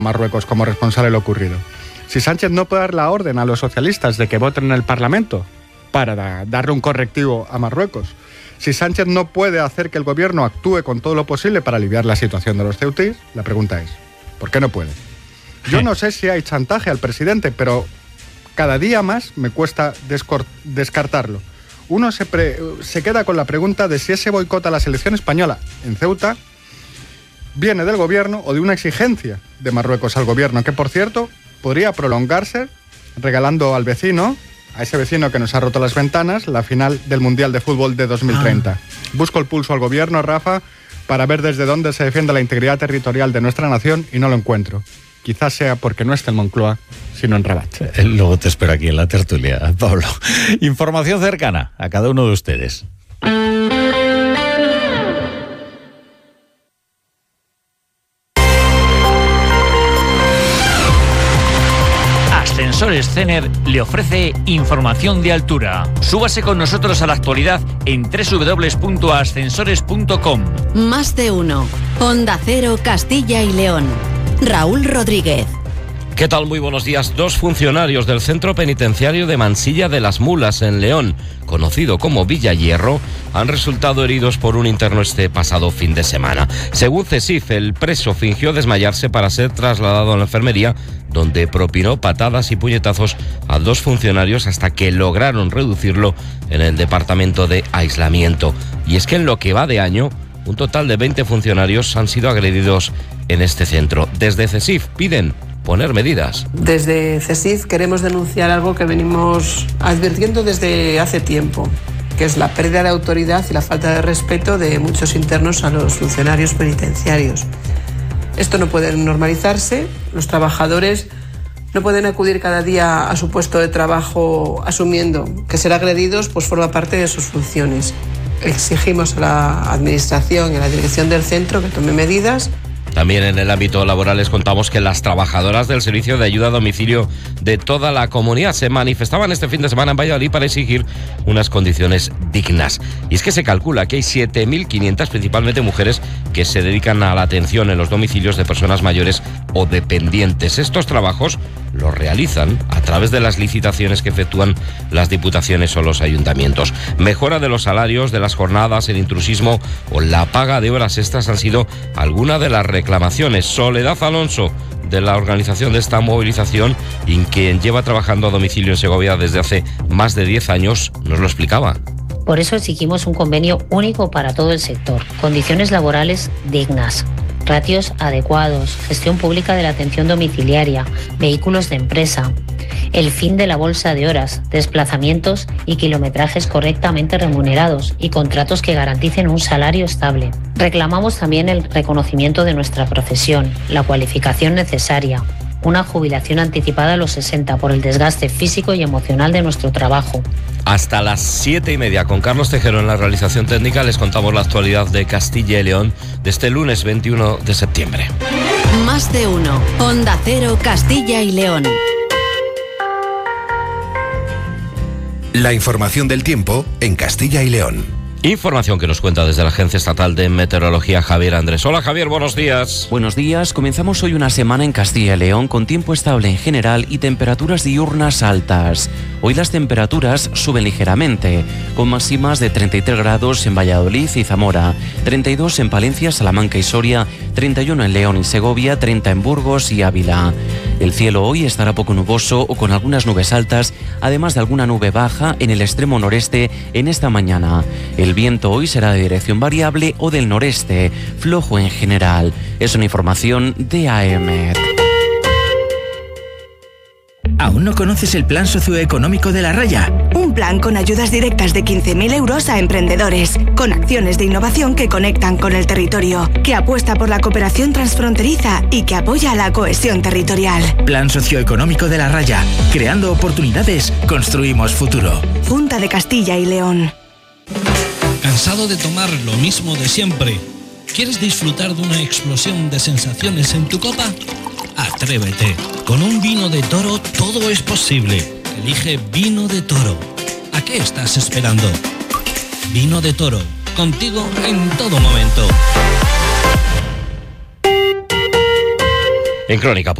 Marruecos como responsable de lo ocurrido. Si Sánchez no puede dar la orden a los socialistas de que voten en el Parlamento para darle un correctivo a Marruecos, si Sánchez no puede hacer que el gobierno actúe con todo lo posible para aliviar la situación de los ceutíes, la pregunta es, ¿por qué no puede? Yo no sé si hay chantaje al presidente, pero cada día más me cuesta descartarlo. Uno se queda con la pregunta de si ese boicot a la selección española en Ceuta viene del gobierno o de una exigencia de Marruecos al gobierno, que por cierto podría prolongarse regalando al vecino, a ese vecino que nos ha roto las ventanas, la final del Mundial de Fútbol de 2030. Busco el pulso al gobierno, Rafa, para ver desde dónde se defiende la integridad territorial de nuestra nación y no lo encuentro. Quizás sea porque no está en Moncloa, sino en Rabat. Luego te espero aquí en la tertulia, Pablo. Información cercana a cada uno de ustedes. Ascensores Cener le ofrece información de altura. Súbase con nosotros a la actualidad en www.ascensores.com. Más de uno. Onda Cero, Castilla y León. Raúl Rodríguez. ¿Qué tal? Muy buenos días. 2 funcionarios del Centro Penitenciario de Mansilla de las Mulas, en León, conocido como Villa Hierro, han resultado heridos por un interno este pasado fin de semana. Según CESIF, el preso fingió desmayarse para ser trasladado a la enfermería, donde propinó patadas y puñetazos a 2 funcionarios hasta que lograron reducirlo en el departamento de aislamiento. Y es que en lo que va de año, un total de 20 funcionarios han sido agredidos en este centro. Desde CESIF piden poner medidas. Desde CESIF queremos denunciar algo que venimos advirtiendo desde hace tiempo, que es la pérdida de autoridad y la falta de respeto de muchos internos a los funcionarios penitenciarios. Esto no puede normalizarse. Los trabajadores no pueden acudir cada día a su puesto de trabajo asumiendo que ser agredidos pues forma parte de sus funciones. Exigimos a la administración y a la dirección del centro que tome medidas. También en el ámbito laboral les contamos que las trabajadoras del servicio de ayuda a domicilio de toda la comunidad se manifestaban este fin de semana en Valladolid para exigir unas condiciones dignas. Y es que se calcula que hay 7.500, principalmente mujeres, que se dedican a la atención en los domicilios de personas mayores o dependientes. Estos trabajos los realizan a través de las licitaciones que efectúan las diputaciones o los ayuntamientos. Mejora de los salarios, de las jornadas, el intrusismo o la paga de horas extras han sido algunas de las reclamaciones. Soledad Alonso, de la organización de esta movilización y quien lleva trabajando a domicilio en Segovia desde hace más de 10 años, nos lo explicaba. Por eso exigimos un convenio único para todo el sector, condiciones laborales dignas, ratios adecuados, gestión pública de la atención domiciliaria, vehículos de empresa, el fin de la bolsa de horas, desplazamientos y kilometrajes correctamente remunerados y contratos que garanticen un salario estable. Reclamamos también el reconocimiento de nuestra profesión, la cualificación necesaria, una jubilación anticipada a los 60 por el desgaste físico y emocional de nuestro trabajo. Hasta las 7:30 con Carlos Tejero en la realización técnica les contamos la actualidad de Castilla y León de este lunes 21 de septiembre. Más de uno. Onda Cero, Castilla y León. La información del tiempo en Castilla y León. Información que nos cuenta desde la Agencia Estatal de Meteorología Javier Andrés. Hola Javier, buenos días. Buenos días, comenzamos hoy una semana en Castilla y León con tiempo estable en general y temperaturas diurnas altas. Hoy las temperaturas suben ligeramente, con máximas de 33 grados en Valladolid y Zamora, 32 en Palencia, Salamanca y Soria, 31 en León y Segovia, 30 en Burgos y Ávila. El cielo hoy estará poco nuboso o con algunas nubes altas, además de alguna nube baja en el extremo noreste en esta mañana. El viento hoy será de dirección variable o del noreste, flojo en general. Es una información de AEMET. ¿Aún no conoces el plan socioeconómico de La Raya? Un plan con ayudas directas de 15.000 euros a emprendedores, con acciones de innovación que conectan con el territorio, que apuesta por la cooperación transfronteriza y que apoya la cohesión territorial. Plan socioeconómico de La Raya. Creando oportunidades, construimos futuro. Junta de Castilla y León. ¿Cansado de tomar lo mismo de siempre? ¿Quieres disfrutar de una explosión de sensaciones en tu copa? Atrévete. Con un vino de Toro todo es posible. Elige Vino de Toro. ¿A qué estás esperando? Vino de Toro. Contigo en todo momento. en Crónica.